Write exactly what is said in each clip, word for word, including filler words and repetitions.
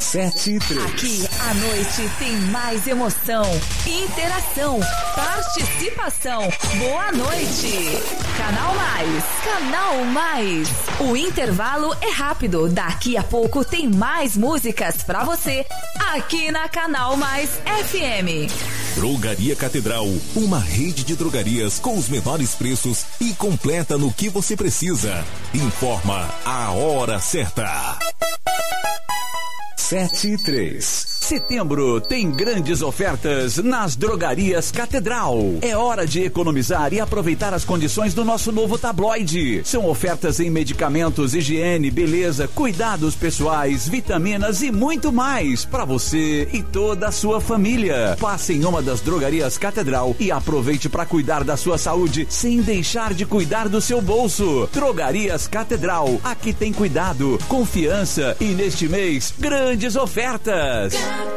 sete e três. Aqui a noite tem mais emoção, interação, participação. Boa noite. Canal Mais. Canal Mais. O intervalo é rápido. Daqui a pouco tem mais músicas pra você aqui na Canal Mais F M. Drogaria Catedral, uma rede de drogarias com os menores preços e completa no que você precisa. Informa a hora certa. sete e três. Setembro tem grandes ofertas nas Drogarias Catedral. É hora de economizar e aproveitar as condições do nosso novo tabloide. São ofertas em medicamentos, higiene, beleza, cuidados pessoais, vitaminas e muito mais para você e toda a sua família. Passe em uma das Drogarias Catedral e aproveite para cuidar da sua saúde sem deixar de cuidar do seu bolso. Drogarias Catedral, aqui tem cuidado, confiança e neste mês, grandes ofertas.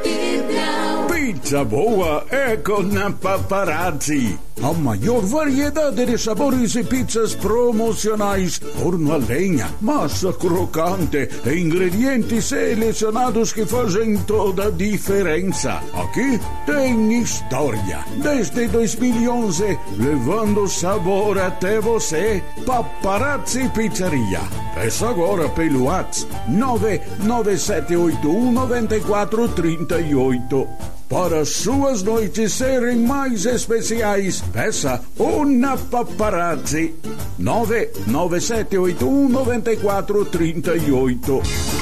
Pizza boa é com a Paparazzi. A maior variedade de sabores e pizzas promocionais, forno a lenha, massa crocante e ingredientes selecionados que fazem toda a diferença. Aqui tem história. Desde dois mil e onze, levando sabor até você. Paparazzi Pizzeria. Peça agora pelo WhatsApp nove nove sete oito um nove quatro três oito. Para suas noites serem mais especiais, peça uma Paparazzi. nove nove sete oito um nove quatro três oito.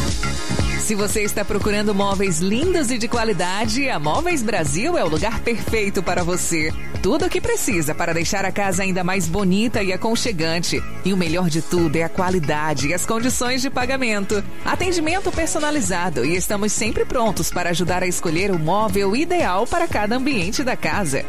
Se você está procurando móveis lindos e de qualidade, a Móveis Brasil é o lugar perfeito para você. Tudo o que precisa para deixar a casa ainda mais bonita e aconchegante. E o melhor de tudo é a qualidade e as condições de pagamento. Atendimento personalizado e estamos sempre prontos para ajudar a escolher o móvel ideal para cada ambiente da casa.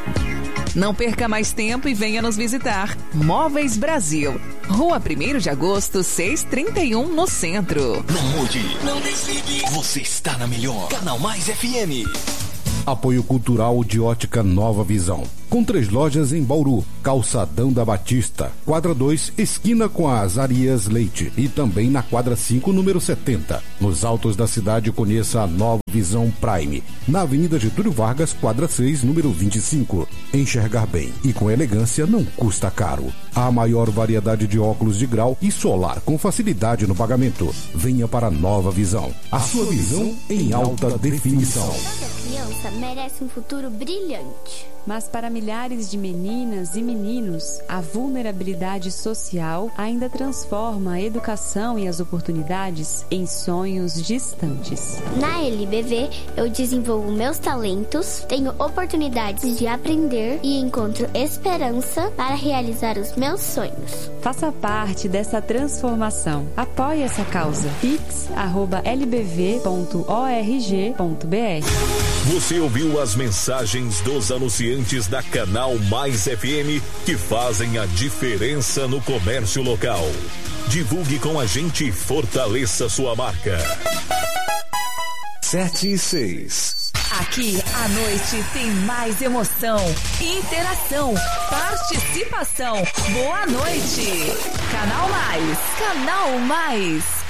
Não perca mais tempo e venha nos visitar. Móveis Brasil, Rua primeiro de agosto, seiscentos e trinta e um, no centro. Não mude, não desligue. Você está na melhor. Canal Mais F M. Apoio Cultural de Ótica Nova Visão. Com três lojas em Bauru, Calçadão da Batista, quadra dois, esquina com a Azarias Leite, e também na quadra cinco, número setenta. Nos altos da cidade, conheça a Nova Visão Prime, na Avenida Getúlio Vargas, quadra seis, número vinte e cinco. Enxergar bem e com elegância não custa caro. A maior variedade de óculos de grau e solar com facilidade no pagamento. Venha para a Nova Visão. A sua visão em alta definição. Toda criança merece um futuro brilhante. Mas para milhares de meninas e meninos, a vulnerabilidade social ainda transforma a educação e as oportunidades em sonhos distantes. Na L B V, eu desenvolvo meus talentos, tenho oportunidades de aprender e encontro esperança para realizar os meus sonhos. Faça parte dessa transformação. Apoie essa causa. pix arroba l b v ponto org ponto b r. Você ouviu as mensagens dos anunciantes da Canal Mais F M que fazem a diferença no comércio local. Divulgue com a gente e fortaleça sua marca. sete e seis. Aqui a noite tem mais emoção, interação, participação. Boa noite. Canal Mais. Canal Mais.